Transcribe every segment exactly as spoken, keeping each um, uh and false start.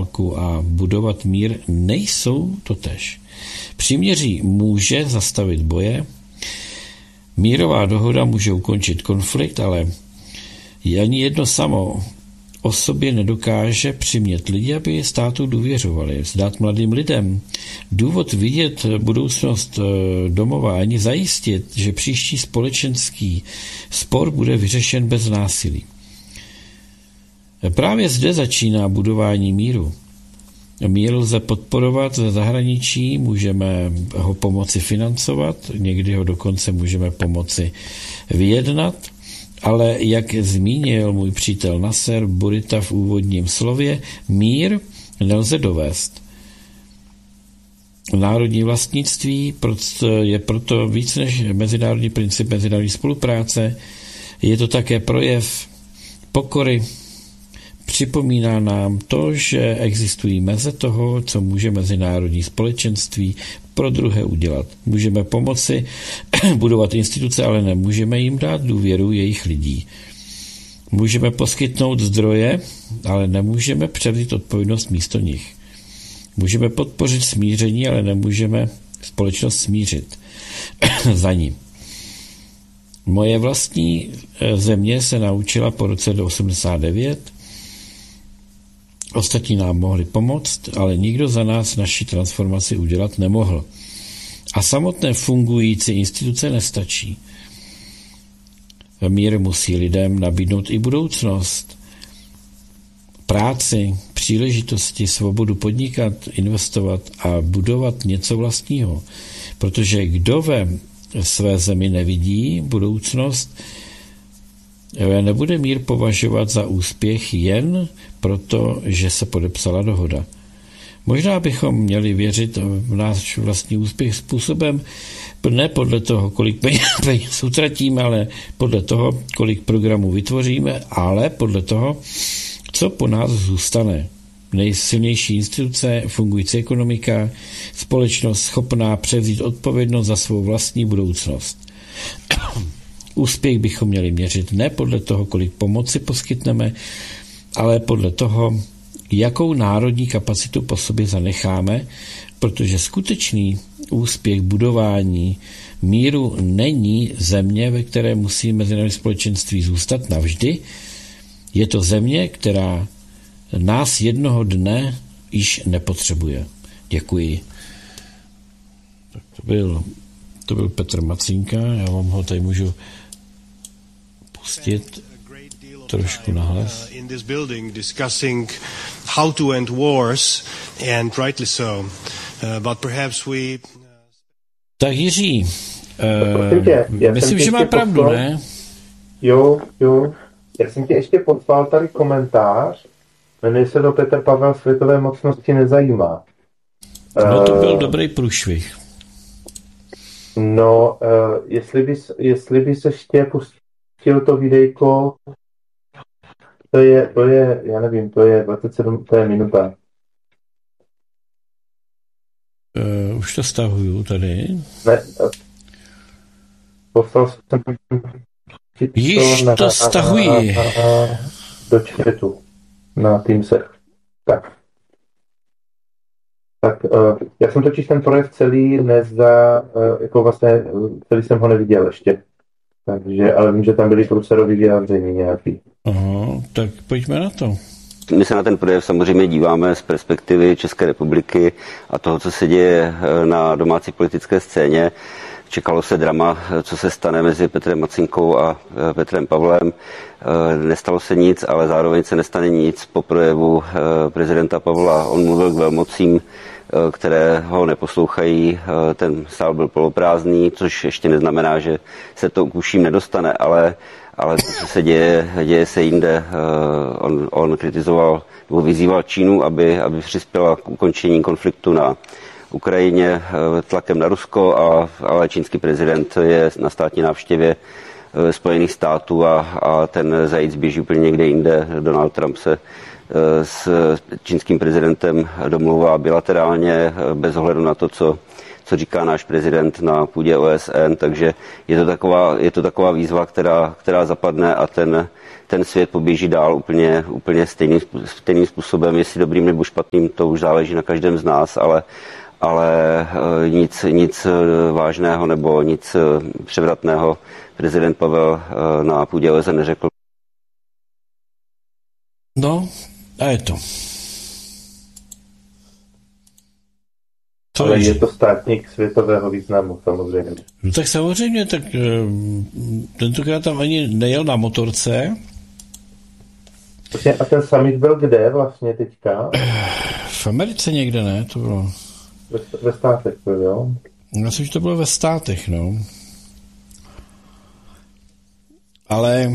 válku a budovat mír nejsou totéž. Příměří může zastavit boje, mírová dohoda může ukončit konflikt, ale ani jedno samo o sobě nedokáže přimět lidi, aby státu důvěřovali, vzdát mladým lidem důvod vidět budoucnost domova, ani zajistit, že příští společenský spor bude vyřešen bez násilí. Právě zde začíná budování míru. Mír lze podporovat ze zahraničí, můžeme ho pomoci financovat, někdy ho dokonce můžeme pomoci vyjednat, ale jak zmínil můj přítel Nasser Bourita v úvodním slově, mír nelze dovést. Národní vlastnictví je proto víc než mezinárodní princip mezinárodní spolupráce, je to také projev pokory. Připomíná nám to, že existují meze toho, co může mezinárodní společenství pro druhé udělat. Můžeme pomoci budovat instituce, ale nemůžeme jim dát důvěru jejich lidí. Můžeme poskytnout zdroje, ale nemůžeme převzít odpovědnost místo nich. Můžeme podpořit smíření, ale nemůžeme společnost smířit za ní. Moje vlastní země se naučila po roce osmdesát devět. Ostatní nám mohli pomoct, ale nikdo za nás naši transformaci udělat nemohl. A samotné fungující instituce nestačí. Mír musí lidem nabídnout i budoucnost, práci, příležitosti, svobodu podnikat, investovat a budovat něco vlastního. Protože kdo ve své zemi nevidí budoucnost, nebude mír považovat za úspěch jen proto, že se podepsala dohoda. Možná bychom měli věřit v náš vlastní úspěch způsobem ne podle toho, kolik peněz utratíme, ale podle toho, kolik programů vytvoříme, ale podle toho, co po nás zůstane. Nejsilnější instituce, fungující ekonomika, společnost schopná převzít odpovědnost za svou vlastní budoucnost. Úspěch bychom měli měřit ne podle toho, kolik pomoci poskytneme, ale podle toho, jakou národní kapacitu po sobě zanecháme, protože skutečný úspěch budování míru není země, ve které musí mezinárodní společenství zůstat navždy. Je to země, která nás jednoho dne již nepotřebuje. Děkuji. Tak to byl, to byl Petr Macínka, já vám ho tady můžu pustit trošku nahlas. In this building discussing how to end wars and rightly so. Uh, but perhaps we Tak Jiří, uh, tě, myslím, že má pravdu, poslal, ne? Jo, jo. Já jsem ti ještě poslal tady komentář, jmenuje se do Petr Pavel světové mocnosti nezajímá. No to byl uh, dobrý průšvih. No, uh, jestli bys, jestli bys ještě pustil to videjko, to je, to je, já nevím, to je dvacet sedm, to je minuta. Uh, už to stahuju tady. Ne, poslal jsem Již to, to stahuji. Na, na, na, do chatu na Teamsech. Tak. Tak uh, já jsem totiž ten projev celý nezda, uh, jako vlastně celý jsem ho neviděl ještě. Takže, ale vím, že tam byly průserový vyjádření nějaký. Aha, tak pojďme na to. My se na ten projev samozřejmě díváme z perspektivy České republiky a toho, co se děje na domácí politické scéně. Čekalo se drama, co se stane mezi Petrem Macínkou a Petrem Pavlem. Nestalo se nic, ale zároveň se nestane nic po projevu prezidenta Pavla. On mluvil k velmocím, které ho neposlouchají. Ten sál byl poloprázdný, což ještě neznamená, že se to k uším nedostane, ale ale to, co se děje, děje se jinde. On, on kritizoval nebo vyzýval Čínu, aby, aby přispěla k ukončení konfliktu na Ukrajině tlakem na Rusko, a, ale čínský prezident je na státní návštěvě Spojených států a, a ten zajíc běží úplně někde jinde. Donald Trump se s čínským prezidentem domluvá bilaterálně bez ohledu na to, co co říká náš prezident na půdě O S N, takže je to taková, je to taková výzva, která, která zapadne a ten, ten svět poběží dál úplně, úplně stejným, stejným způsobem, jestli dobrým nebo špatným, to už záleží na každém z nás, ale, ale nic, nic vážného nebo nic převratného prezident Pavel na půdě O S N neřekl. No, a je to. To ale je, je to státník světového významu, samozřejmě. No tak samozřejmě, tak tentokrát tam ani nejel na motorce. A ten summit byl kde vlastně teďka? V Americe někde, ne? To bylo... Ve, ve státech byl, jo? Já myslím, že to bylo ve státech, no. Ale...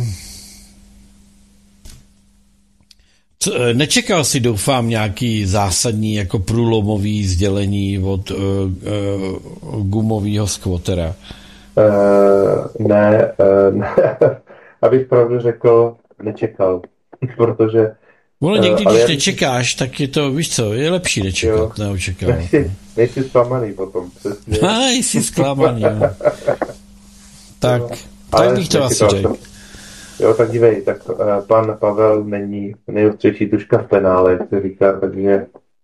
Co, nečekal si, doufám, nějaký zásadní jako průlomový sdělení od uh, uh, gumového skvotera? Uh, ne, uh, ne. Abych pravdu řekl, nečekal. Protože... Ono někdy, uh, když já... nečekáš, tak je to, víš co, je lepší nečekat, neočekávat. Nejsi, nejsi zklamaný potom, přesně. A, jsi zklamaný, jo. Tak, no, tak bych to asi řekl. Jo, tak dívej, tak uh, pan Pavel není nejostřejší tuška v penále, jak se říká, takže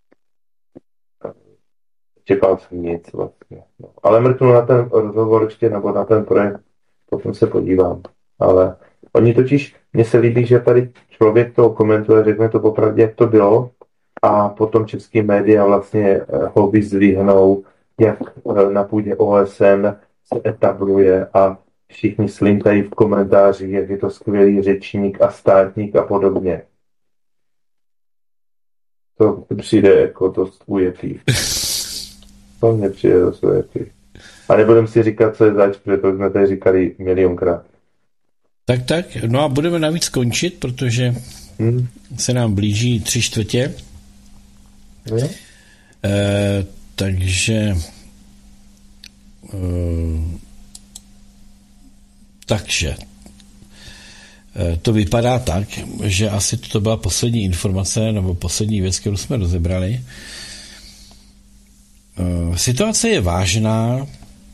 čekal jsem nic vlastně. No. Ale mrknu na ten rozhovor ještě, nebo na ten projekt, potom se podívám. Ale oni totiž, mně se líbí, že tady člověk to komentuje, řekne to popravdě, jak to bylo, a potom český média vlastně ho vyzdvihnou, jak na půdě O S N se etabluje a všichni slintají v komentářích, jak je to skvělý řečník a státník a podobně. To přijde jako dost ujetý. To mně přijde dost ujetý. A nebudem si říkat, co je zač, protože to jsme tady říkali milionkrát. Tak, tak. No a budeme navíc končit, protože hmm. se nám blíží tři čtvrtě. Hmm. E, takže e, takže e, to vypadá tak, že asi to byla poslední informace nebo poslední věc, kterou jsme rozebrali. E, situace je vážná.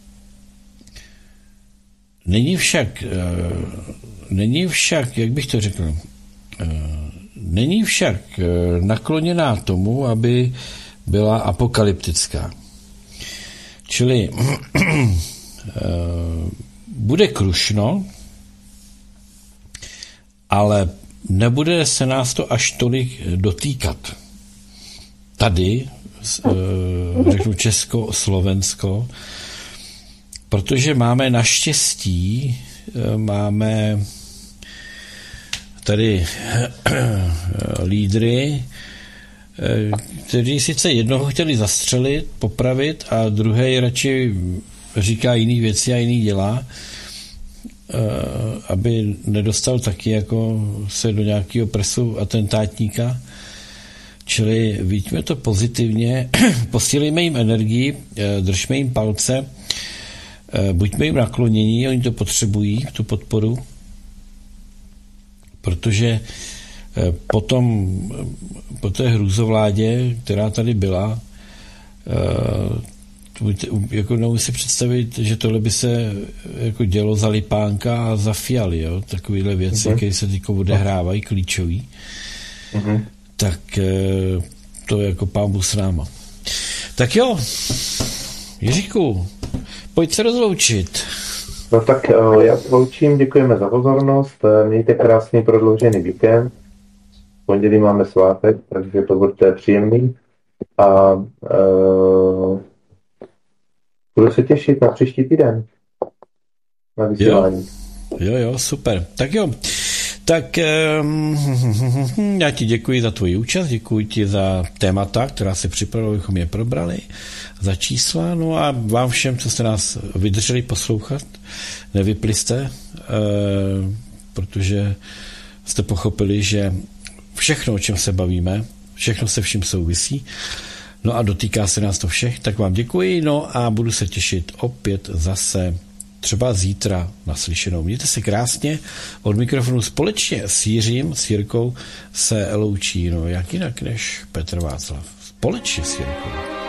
Není však, není však, jak bych to řekl, není však nakloněná tomu, aby byla apokalyptická. Čili bude krušno, ale nebude se nás to až tolik dotýkat. Tady, řeknu Česko, Slovensko, protože máme naštěstí, máme tady lídry, kteří sice jednoho chtěli zastřelit, popravit a druhý radši říká jiný věci a jiný dělá, aby nedostal taky jako se do nějakého presu atentátníka. Čili vidíme to pozitivně, posílejme jim energii, držme jim palce, buďme jim naklonění, oni to potřebují, tu podporu, protože potom po té hrůzovládě, která tady byla, jako neumím si představit, že tohle by se jako dělo za Lipánka a za Fialy, jo? Takovýhle věci, mm-hmm. které se teď odehrávají, klíčový, mm-hmm. tak to je jako pán Bůh s náma. Tak jo, Jiříku, pojď se rozloučit. No tak já se loučím, děkujeme za pozornost, mějte krásný prodloužený víkend, v pondělí máme svátek, takže to bude příjemný a uh, budu se těšit na příští týden na vysílání. Jo, jo, jo, super. Tak jo, tak um, já ti děkuji za tvoji účast, děkuji ti za témata, která se připravila, abychom je probrali, za čísla, no a vám všem, co jste nás vydrželi poslouchat, nevypli jste, uh, protože jste pochopili, že všechno, o čem se bavíme, všechno se vším souvisí, no a dotýká se nás to všech, tak vám děkuji, no a budu se těšit opět zase třeba zítra naslyšenou. Mějte se krásně, od mikrofonu společně s Jiřím, s Jirkou se loučí, no jak jinak než Petr Václav. Společně s Jirkou.